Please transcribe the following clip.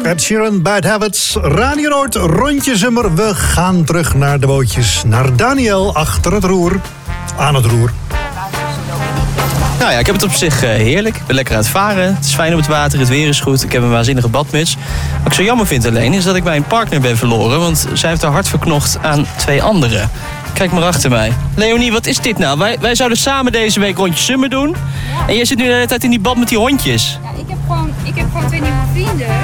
Ed Sheeran, Bad Habits, Radio Noord, Rondje Zummer. We gaan terug naar de bootjes. Naar Daniel achter het roer. Aan het roer. Nou ja, ik heb het op zich heerlijk. Ik ben lekker aan het varen. Het is fijn op het water, het weer is goed. Ik heb een waanzinnige badmuts. Wat ik zo jammer vind alleen, is dat ik mijn partner ben verloren. Want zij heeft haar hart verknocht aan 2 anderen. Kijk maar achter mij. Leonie, wat is dit nou? Wij zouden samen deze week Rondje Zummer doen. Ja. En jij zit nu de hele tijd in die bad met die hondjes. Ja, ik heb gewoon 2 nieuwe vrienden.